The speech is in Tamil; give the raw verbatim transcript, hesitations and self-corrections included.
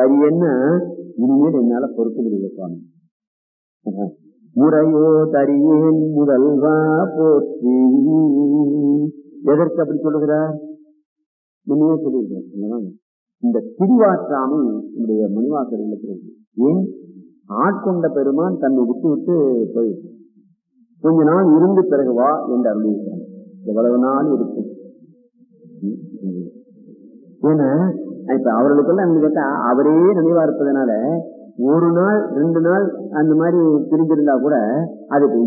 தரியன்னு இனிமேல் என்னால பொறுக்க முடியல சுவாமி. முறையோ தரியேன் முதல்வா போற்றி. எதற்கு அப்படி சொல்லுகிறார்? முன்னே சொல்லியிருக்கேன். இந்த பிரிவாற்றாமை என்னுடைய மணிவாசர் இருக்கிறது. ஏன்? ஆட்கொண்ட பெருமான் தன்னை விட்டு விட்டு போயிட்டு கொஞ்ச நாள் இருந்து பிறகு வா என்று அறிவிக்கிறார். எவ்வளவு நாள் இருக்கும்? ஏன்னா இப்ப அவர்களுக்கெல்லாம் கேட்டா அவரே நினைவா இருப்பதனால ஒரு நாள் ரெண்டு நாள் அந்த மாதிரி பிரிஞ்சிருந்தா கூட அது